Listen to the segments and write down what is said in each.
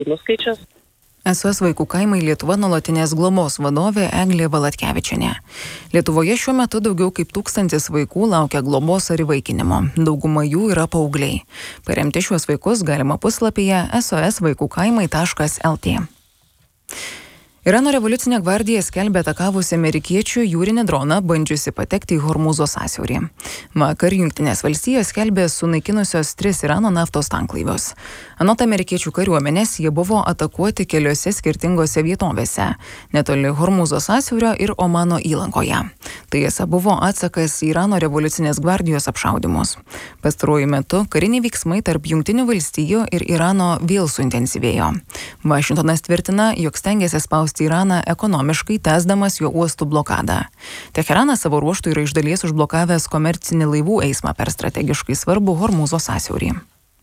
skaičius. SOS vaikų kaimai Lietuva nuolatinės globos vadovė Eglė Valatkevičienė. Lietuvoje šiuo metu daugiau kaip 1000 vaikų laukia globos ar įvaikinimo. Dauguma jų yra paaugliai. Paremti šiuos vaikus galima puslapyje sosvaikukaimai.lt. Irano revoliucinė gvardija skelbia atakavusi amerikiečių jūrinį droną, bandžiusi patekti į Hormūzo sąsiaurį. Vakar Jungtinės valstijos skelbė sunaikinusios 3 Irano naftos tanklaivius. Anot amerikiečių kariuomenės, jie buvo atakuoti keliose skirtingose vietovėse, netoli Hormūzo sąsiaurio ir Omano įlankoje. Tai esą buvo atsakas į Irano revoliucinės gvardijos apšaudymus. Pastaruoju metu kariniai veiksmai tarp Jungtinių valstijų ir Irano vėl suintensyvėjo. Vašingtonas tvirtina, jog stengiasi spausti Iraną ekonomiškai, tęsdamas jo uostų blokadą. Teheranas savo ruožtų yra iš dalies užblokavęs komercinį laivų eismą per strategiškai svarbų Hormūzo sąsiaurį.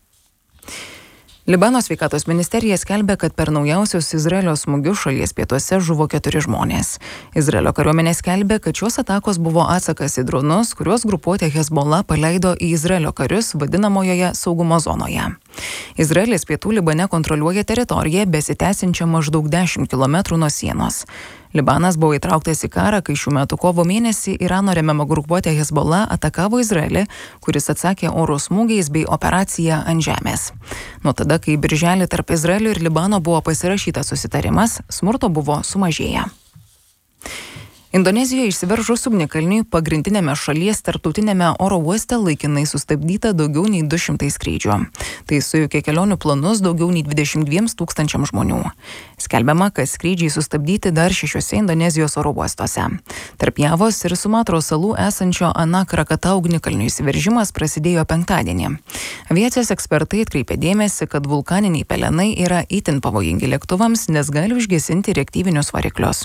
Libano sveikatos ministerija skelbia, kad per naujausius Izraelio smūgius šalies pietuose žuvo 4 žmonės. Izraelio kariuomenė skelbia, kad šios atakos buvo atsakas į dronus, kuriuos grupuotė Hezbollah paleido į Izraelio karius vadinamojoje saugumo zonoje. Izraelis pietų Libane kontroliuoja teritoriją besitęsiančią maždaug 10 km nuo sienos. Libanas buvo įtrauktas į karą, kai šių metų kovo mėnesį Irano remiama grupuotė Hezbollah atakavo Izraelį, kuris atsakė oro smūgiais bei operaciją ant žemės. Nuo tada, kai birželį tarp Izraelio ir Libano buvo pasirašytas susitarimas, smurto buvo sumažėję. Indonezijoje išsiveržus ugnikalniui pagrindinėme šalies tarptautinėme oro uoste laikinai sustabdyta daugiau nei 200 skrydžių. Tai sujaukė kelionių planus daugiau nei 22 000 žmonių. Skelbiama, kad skrydžiai sustabdyti dar 6 Indonezijos oro uostuose. Tarp Javos ir Sumatros salų esančio Anak Rakatau ugnikalnių įsiveržimas prasidėjo penktadienį. Aviacijos ekspertai atkreipė dėmesį, kad vulkaniniai pelenai yra itin pavojingi lėktuvams, nes gali užgesinti reaktyvinius variklius.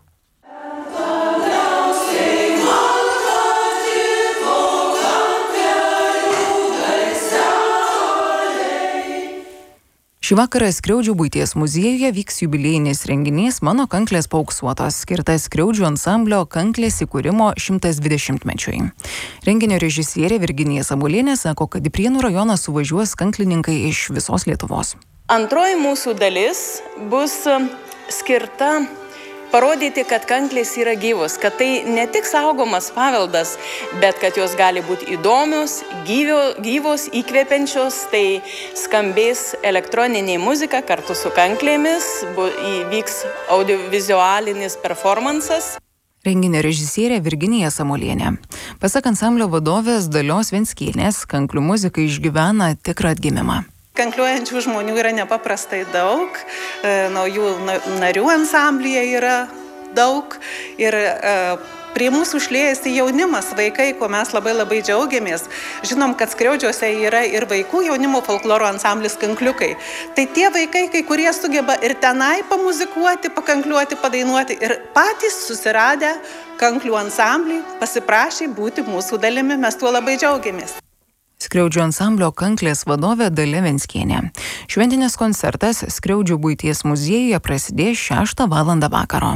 Šį vakarą Skriaudžių buities muziejuje vyks jubiliejinis renginys Mano kanklės paauksuotos, skirtas Skriaudžių ansamblio kanklės įkūrimo 120-mečiui. Renginio režisierė Virginija Samuolienė sako, kad į Prienų rajoną suvažiuos kanklininkai iš visos Lietuvos. Antroji mūsų dalis bus skirta parodyti, kad kanklės yra gyvos, kad tai ne tik saugomas paveldas, bet kad jos gali būti įdomios, gyvos, įkvepiančios, tai skambės elektroninė muzika kartu su kanklėmis, įvyks audiovizualinis performansas. Renginio režisierė Virginija Samuolienė. Pasak ansamblio vadovės Dalios Venskienės, kanklių muzika išgyvena tikrą atgimimą. Kankliuojančių žmonių yra nepaprastai daug, naujų narių ansamblyje yra daug ir prie mūsų šliejasi jaunimas, vaikai, ko mes labai džiaugiamės. Žinom, kad Skriaudžiuose yra ir vaikų jaunimo folkloro ansamblis Kankliukai. Tai tie vaikai, kai kurie sugeba ir tenai pamuzikuoti, pakankliuoti, padainuoti ir patys susiradę kanklių ansamblį pasiprašė būti mūsų dalimi, mes tuo labai džiaugiamės. Skriaudžių ansamblio kanklės vadovė Dalia Venskienė. Šventinis koncertas Skriaudžių buities muziejuje prasidės 6 val. Vakaro.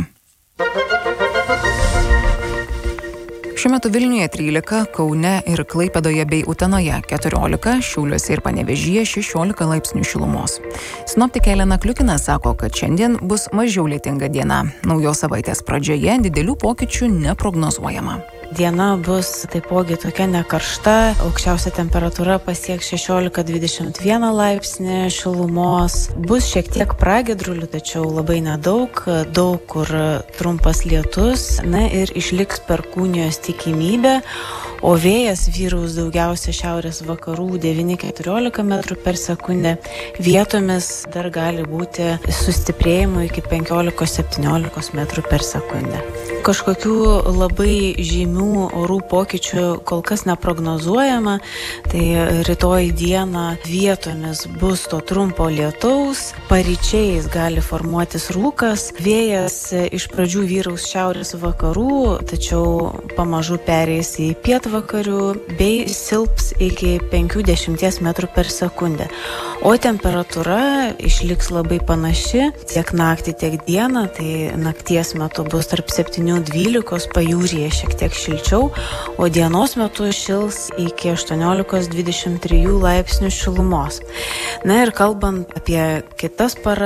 Šiuo metu Vilniuje 13, Kaune ir Klaipėdoje bei Utenoje 14, Šiauliuose ir Panevėžyje 16 laipsnių šilumos. Sinoptikė Elena Kliukina sako, kad šiandien bus mažiau lietinga diena. Naujos savaitės pradžioje didelių pokyčių neprognozuojama. Diena bus taipogi tokia nekaršta, aukščiausia temperatūra pasieks 16-21 laipsnį šilumos. Bus šiek tiek pragiedrulių, tačiau labai nedaug, daug kur trumpas lietus, ir išliks perkūnijos tikimybė, o vėjas vyraus daugiausia šiaurės vakarų 9-14 metrų per sekundę. Vietomis dar gali būti sustiprėjimų iki 15-17 metrų per sekundę. Kažkokių labai žymių orų pokyčių kol kas neprognozuojama, tai rytoj dieną vietomis bus to trumpo lietaus, paryčiais gali formuotis rūkas, vėjas iš pradžių vyraus šiaurės vakarų, tačiau pamažu pereis į pietvakarių bei silps iki 50 metrų per sekundę. O temperatūra išliks labai panaši tiek naktį, tiek dieną, tai nakties metu bus tarp 7-12, pajūryje šiek tiek šilčiau, o dienos metu šils iki 18-23 laipsnių šilumos. Ir kalbant apie kitas paras,